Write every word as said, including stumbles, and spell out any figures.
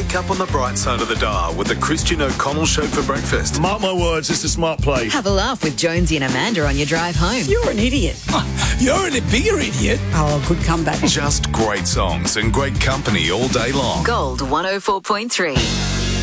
Wake up on the bright side of the dial with the Christian O'Connell Show for breakfast. Mark my words, it's a smart play. Have a laugh with Jonesy and Amanda on your drive home. You're an idiot. You're a bigger idiot. Oh, good comeback. Just great songs and great company all day long. Gold one oh four point three.